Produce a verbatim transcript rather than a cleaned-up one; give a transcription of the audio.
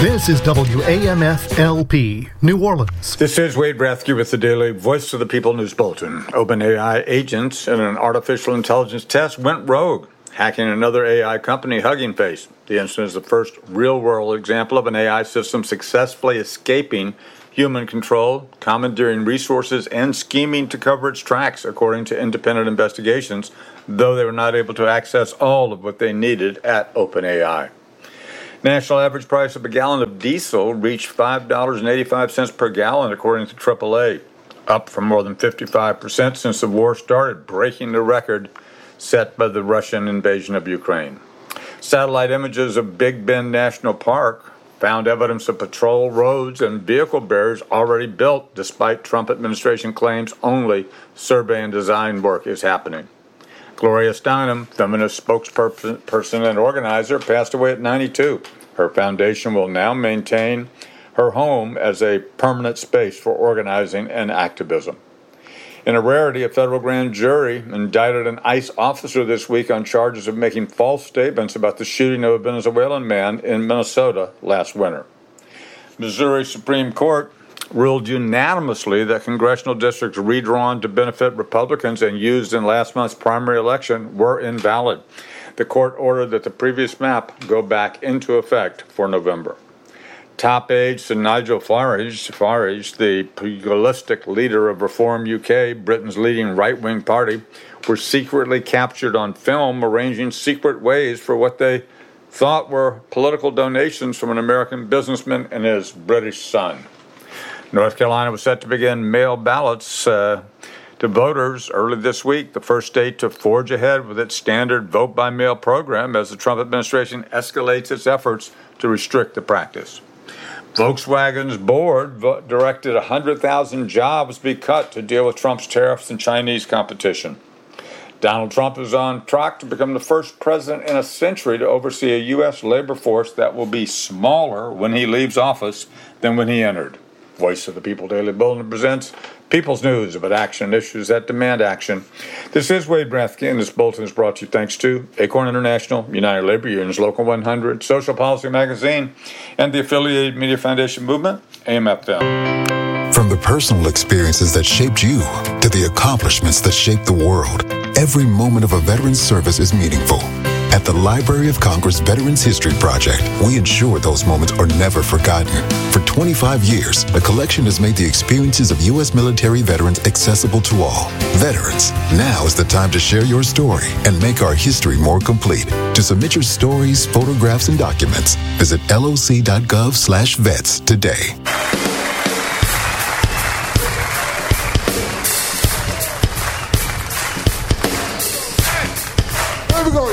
This is W A M F L P, New Orleans. This is Wade Rathke with the Daily Voice of the People News Bulletin. OpenAI agents in an artificial intelligence test went rogue, hacking another A I company, Hugging Face. The incident is the first real-world example of an A I system successfully escaping human control, commandeering resources, and scheming to cover its tracks, according to independent investigations, though they were not able to access all of what they needed at OpenAI. National average price of a gallon of diesel reached five dollars and eighty-five cents per gallon, according to triple A, up from more than fifty-five percent since the war started, breaking the record set by the Russian invasion of Ukraine. Satellite images of Big Bend National Park found evidence of patrol roads and vehicle barriers already built, despite Trump administration claims only survey and design work is happening. Gloria Steinem, feminist spokesperson and organizer, passed away at ninety-two. Her foundation will now maintain her home as a permanent space for organizing and activism. In a rarity, a federal grand jury indicted an ICE officer this week on charges of making false statements about the shooting of a Venezuelan man in Minnesota last winter. Missouri Supreme Court ruled unanimously that congressional districts redrawn to benefit Republicans and used in last month's primary election were invalid. The court ordered that the previous map go back into effect for November. Top aides to Nigel Farage, Farage, the pugilistic leader of Reform U K, Britain's leading right-wing party, were secretly captured on film arranging secret ways for what they thought were political donations from an American businessman and his British son. North Carolina was set to begin mail ballots uh, to voters early this week, the first state to forge ahead with its standard vote-by-mail program as the Trump administration escalates its efforts to restrict the practice. Volkswagen's board vo- directed one hundred thousand jobs be cut to deal with Trump's tariffs and Chinese competition. Donald Trump is on track to become the first president in a century to oversee a U S labor force that will be smaller when he leaves office than when he entered. Voice of the People Daily Bulletin presents People's News about action and issues that demand action. This is Wade Rathke, and this bulletin is brought to you thanks to Acorn International, United Labor Unions Local one hundred, Social Policy Magazine, and the affiliated Media Foundation Movement, A M F M. From the personal experiences that shaped you to the accomplishments that shaped the world, every moment of a veteran's service is meaningful. At the Library of Congress Veterans History Project, we ensure those moments are never forgotten. For twenty-five years, the collection has made the experiences of U S military veterans accessible to all. Veterans, now is the time to share your story and make our history more complete. To submit your stories, photographs, and documents, visit loc.gov slash vets today. Where we going?